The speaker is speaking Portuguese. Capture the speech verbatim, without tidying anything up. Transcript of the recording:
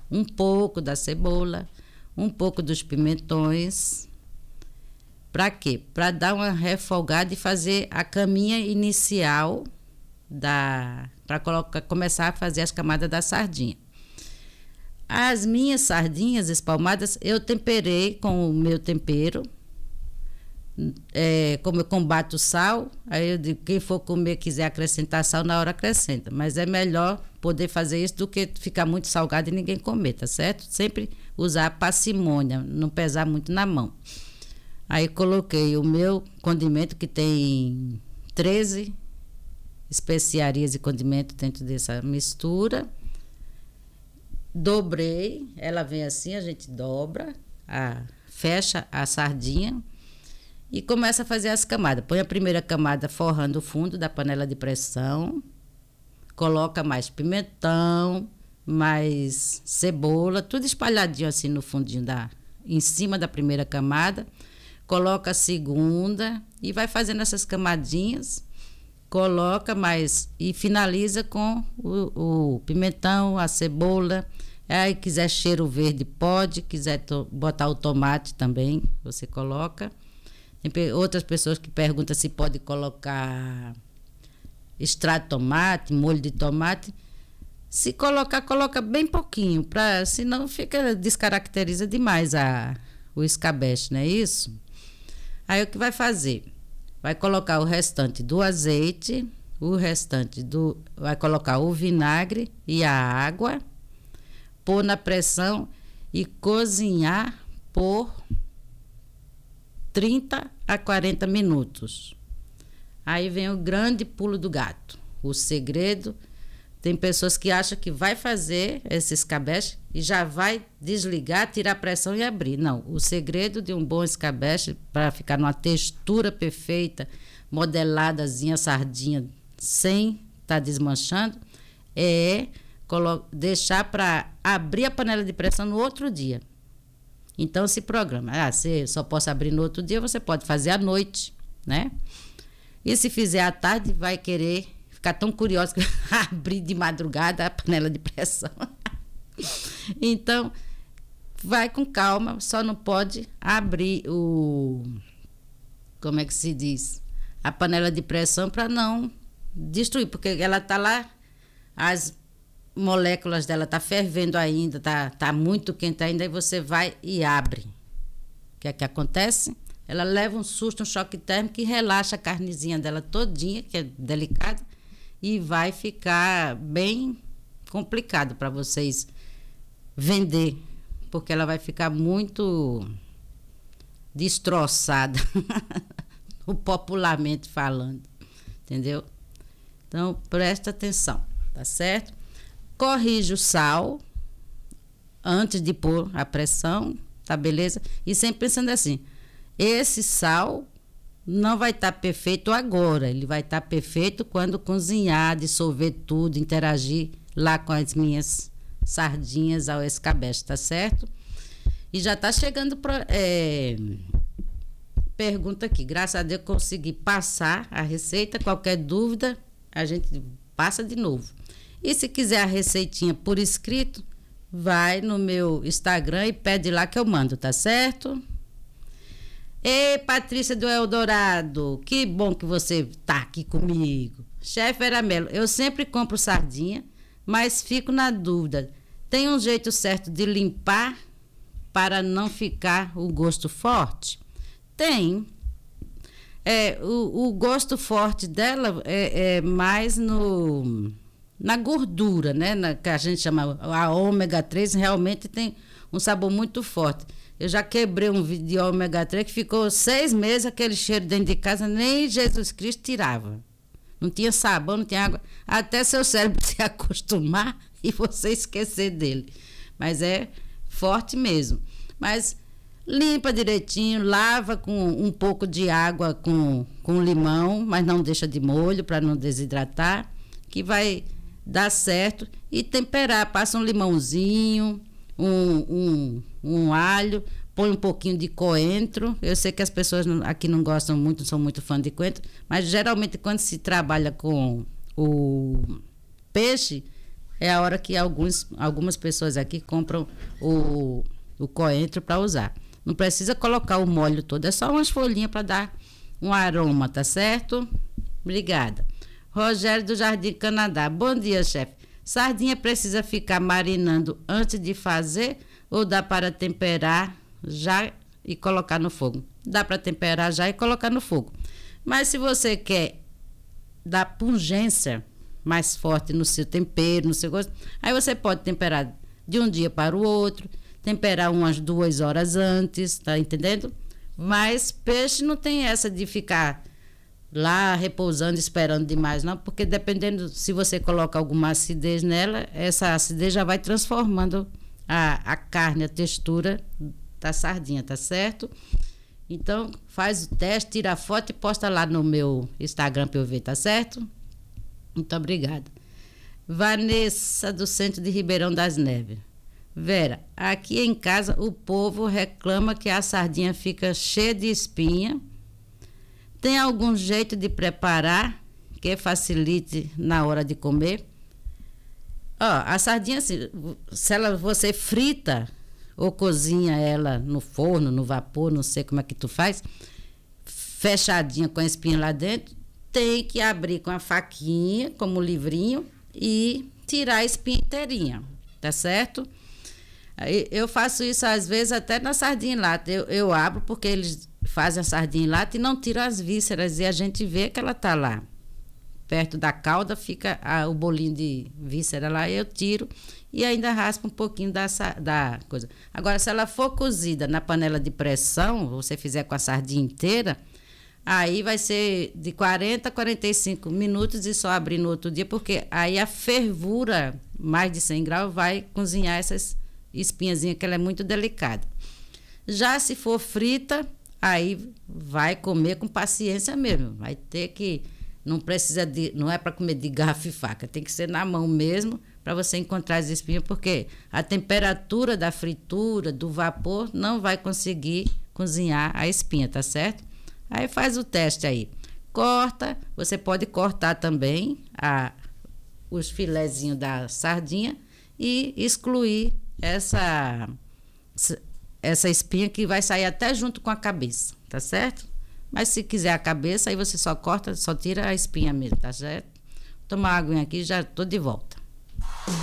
um pouco da cebola, um pouco dos pimentões. Para quê? Para dar uma refogada e fazer a caminha inicial da para colocar começar a fazer as camadas da sardinha. As minhas sardinhas espalmadas eu temperei com o meu tempero. É, como eu combato o sal, aí eu digo, quem for comer quiser acrescentar sal, na hora acrescenta, mas é melhor poder fazer isso do que ficar muito salgado e ninguém comer, tá certo? Sempre usar parcimônia, não pesar muito na mão. Aí coloquei o meu condimento, que tem treze especiarias e condimento dentro dessa mistura, dobrei, ela vem assim, a gente dobra, a, fecha a sardinha e começa a fazer as camadas. Põe a primeira camada forrando o fundo da panela de pressão, coloca mais pimentão, mais cebola, tudo espalhadinho assim no fundinho da, em cima da primeira camada. Coloca a segunda e vai fazendo essas camadinhas, coloca mais e finaliza com o, o pimentão, a cebola. Aí quiser cheiro verde pode, quiser to, botar o tomate também, você coloca. Tem outras pessoas que perguntam se pode colocar extrato de tomate, molho de tomate. Se colocar, coloca bem pouquinho, pra, senão fica, descaracteriza demais a, o escabeche, não é isso? Aí o que vai fazer? Vai colocar o restante do azeite, o restante do... vai colocar o vinagre e a água, pôr na pressão e cozinhar por trinta a quarenta minutos. Aí vem o grande pulo do gato. O segredo, tem pessoas que acham que vai fazer esse escabeche e já vai desligar, tirar a pressão e abrir. Não, o segredo de um bom escabeche, para ficar numa textura perfeita, modeladazinha, sardinha, sem estar tá desmanchando, é deixar para abrir a panela de pressão no outro dia. Então, se programa. Ah, se só posso abrir no outro dia, você pode fazer à noite, né? E se fizer à tarde, vai querer ficar tão curioso que abrir de madrugada a panela de pressão. Então, vai com calma, só não pode abrir o... como é que se diz? A panela de pressão para não destruir, porque ela está lá, as moléculas dela tá fervendo ainda, tá, tá muito quente ainda, aí você vai e abre. O que é que acontece? Ela leva um susto, um choque térmico e relaxa a carnezinha dela todinha, que é delicada, e vai ficar bem complicado para vocês vender, porque ela vai ficar muito destroçada, popularmente falando, entendeu? Então, presta atenção, tá certo? Corrige o sal antes de pôr a pressão, tá beleza? E sempre pensando assim, esse sal não vai estar tá perfeito agora, ele vai estar tá perfeito quando cozinhar, dissolver tudo, interagir lá com as minhas sardinhas ao escabeche, tá certo? E já tá chegando pra, é, pergunta aqui, graças a Deus consegui passar a receita, qualquer dúvida a gente passa de novo. E se quiser a receitinha por escrito, vai no meu Instagram e pede lá que eu mando, tá certo? Ei, Patrícia do Eldorado, que bom que você tá aqui comigo. Chefe Eramelo, eu sempre compro sardinha, mas fico na dúvida. Tem um jeito certo de limpar para não ficar o gosto forte? Tem. É, o, o gosto forte dela é, é mais no... na gordura, né? Na, que a gente chama a ômega três, realmente tem um sabor muito forte. Eu já quebrei um vídeo de ômega três que ficou seis meses aquele cheiro dentro de casa, nem Jesus Cristo tirava. Não tinha sabão, não tinha água, até seu cérebro se acostumar e você esquecer dele. Mas é forte mesmo. Mas limpa direitinho, lava com um pouco de água com, com limão, mas não deixa de molho para não desidratar, que vai dar certo. E temperar, passa um limãozinho, um, um, um alho, põe um pouquinho de coentro. Eu sei que as pessoas aqui não gostam muito, não são muito fã de coentro, mas geralmente quando se trabalha com o peixe, é a hora que alguns, algumas pessoas aqui compram o, o coentro para usar. Não precisa colocar o molho todo, é só umas folhinhas para dar um aroma, tá certo? Obrigada. Rogério do Jardim Canadá. Bom dia, chefe. Sardinha precisa ficar marinando antes de fazer ou dá para temperar já e colocar no fogo? Dá para temperar já e colocar no fogo. Mas se você quer dar pungência mais forte no seu tempero, no seu gosto, aí você pode temperar de um dia para o outro, temperar umas duas horas antes, tá entendendo? Mas peixe não tem essa de ficar lá repousando, esperando demais, não, porque dependendo, se você coloca alguma acidez nela, essa acidez já vai transformando a, a carne, a textura da sardinha, tá certo? Então, faz o teste, tira a foto e posta lá no meu Instagram para eu ver, tá certo? Muito obrigada. Vanessa, do centro de Ribeirão das Neves. Vera, aqui em casa o povo reclama que a sardinha fica cheia de espinha. Tem algum jeito de preparar que facilite na hora de comer? Ó, a sardinha, assim, se ela, você frita ou cozinha ela no forno, no vapor, não sei como é que tu faz, fechadinha com a espinha lá dentro, tem que abrir com a faquinha, como um livrinho, e tirar a espinha inteirinha, tá certo? Aí eu faço isso às vezes até na sardinha em lata. Eu, eu abro porque eles fazem a sardinha em lata e não tiram as vísceras e a gente vê que ela tá lá. Perto da cauda fica a, o bolinho de víscera lá, eu tiro e ainda raspo um pouquinho da, da coisa. Agora, se ela for cozida na panela de pressão, você fizer com a sardinha inteira, aí vai ser de quarenta a quarenta e cinco minutos e só abrir no outro dia, porque aí a fervura, mais de cem graus, vai cozinhar essas espinhazinha que ela é muito delicada. Já se for frita, aí vai comer com paciência mesmo. Vai ter que, não precisa de, não é para comer de garfo e faca, tem que ser na mão mesmo para você encontrar as espinhas, porque a temperatura da fritura, do vapor, não vai conseguir cozinhar a espinha, tá certo? Aí faz o teste aí. Corta, você pode cortar também a, os filezinhos da sardinha e excluir essa essa espinha que vai sair até junto com a cabeça, tá certo? Mas se quiser a cabeça, aí você só corta, só tira a espinha mesmo, tá certo? Tomar uma aguinha aqui, já tô de volta.